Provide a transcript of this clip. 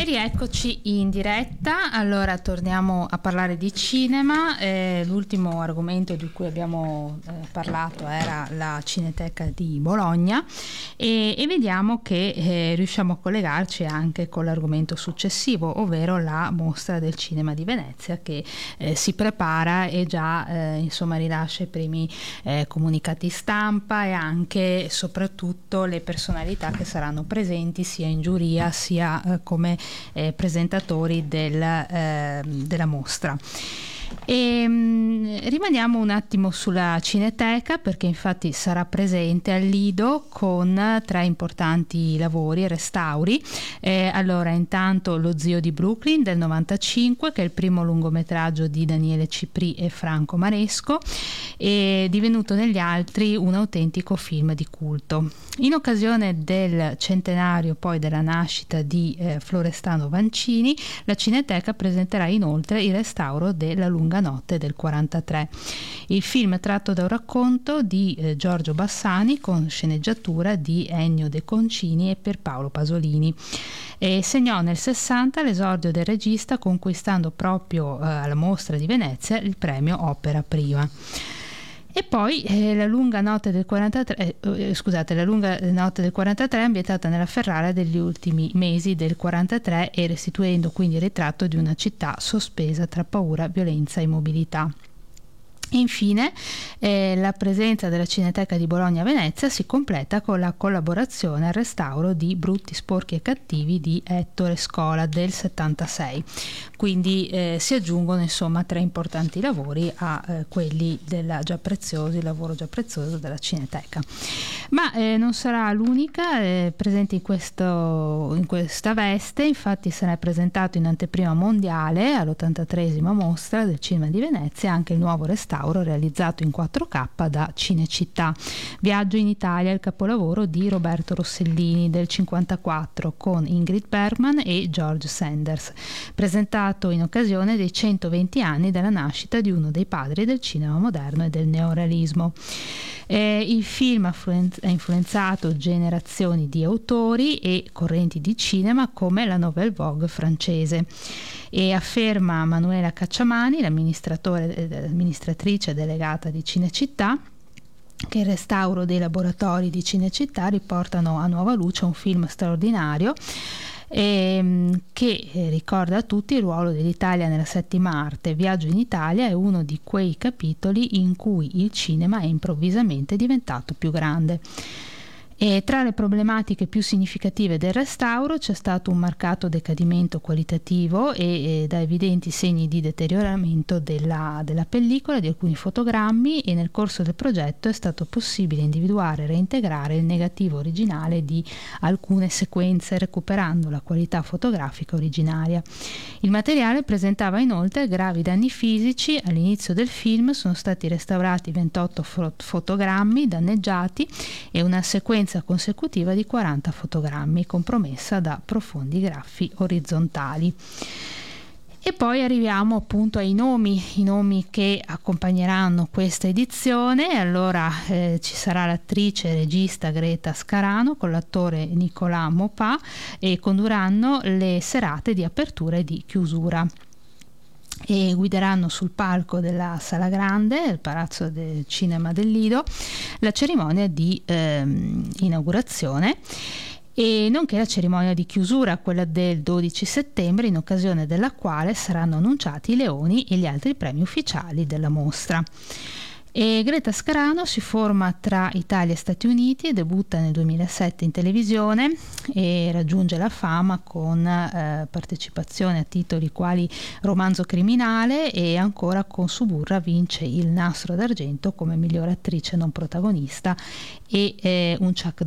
rieccoci in diretta. Allora torniamo a parlare di cinema. L'ultimo argomento di cui abbiamo parlato era la Cineteca di Bologna e vediamo che riusciamo a collegarci anche con l'argomento successivo, ovvero la Mostra del Cinema di Venezia che si prepara e già insomma rilascia i primi comunicati stampa e anche e soprattutto le personalità che saranno presenti sia in giuria sia come presentatori della mostra. Rimaniamo un attimo sulla Cineteca, perché infatti sarà presente al Lido con 3 importanti lavori e restauri. Allora, intanto Lo zio di Brooklyn del 95, che è il primo lungometraggio di Daniele Cipri e Franco Maresco, è divenuto negli altri un autentico film di culto. In occasione del centenario poi della nascita di Florestano Vancini, la Cineteca presenterà inoltre il restauro della Lunga notte del 43. Il film è tratto da un racconto di Giorgio Bassani con sceneggiatura di Ennio De Concini e Pierpaolo Pasolini. Segnò nel 60 l'esordio del regista, conquistando proprio alla Mostra di Venezia il premio Opera Prima. E poi la lunga notte del 43, la lunga notte del 43 è ambientata nella Ferrara degli ultimi mesi del 43 e restituendo quindi il ritratto di una città sospesa tra paura, violenza e immobilità. Infine la presenza della Cineteca di Bologna a Venezia si completa con la collaborazione al restauro di Brutti, sporchi e cattivi di Ettore Scola del 76, quindi si aggiungono insomma 3 importanti lavori a quelli della il lavoro già prezioso della Cineteca. Ma non sarà l'unica presente in questa veste, infatti sarà presentato in anteprima mondiale all'83esima mostra del cinema di Venezia anche il nuovo restauro realizzato in 4K da Cinecittà, Viaggio in Italia, il capolavoro di Roberto Rossellini del 54 con Ingrid Bergman e George Sanders, presentato in occasione dei 120 anni della nascita di uno dei padri del cinema moderno e del neorealismo. Il film ha influenzato generazioni di autori e correnti di cinema come la Nouvelle Vogue francese, e afferma Manuela Cacciamani, l'amministratrice delegata di Cinecittà, che il restauro dei laboratori di Cinecittà riportano a nuova luce un film straordinario che ricorda a tutti il ruolo dell'Italia nella settima arte. Viaggio in Italia è uno di quei capitoli in cui il cinema è improvvisamente diventato più grande. E tra le problematiche più significative del restauro c'è stato un marcato decadimento qualitativo e da evidenti segni di deterioramento della pellicola, di alcuni fotogrammi, e nel corso del progetto è stato possibile individuare e reintegrare il negativo originale di alcune sequenze, recuperando la qualità fotografica originaria. Il materiale presentava inoltre gravi danni fisici. All'inizio del film sono stati restaurati 28 fotogrammi danneggiati e una sequenza consecutiva di 40 fotogrammi compromessa da profondi graffi orizzontali. E poi arriviamo appunto ai nomi che accompagneranno questa edizione. Allora ci sarà l'attrice e regista Greta Scarano con l'attore Nicolas Maupas e condurranno le serate di apertura e di chiusura e guideranno sul palco della Sala Grande, il Palazzo del Cinema del Lido, la cerimonia di inaugurazione e nonché la cerimonia di chiusura, quella del 12 settembre, in occasione della quale saranno annunciati i leoni e gli altri premi ufficiali della mostra. E Greta Scarano si forma tra Italia e Stati Uniti e debutta nel 2007 in televisione e raggiunge la fama con partecipazione a titoli quali Romanzo criminale, e ancora con Suburra vince il Nastro d'Argento come miglior attrice non protagonista e un Chuck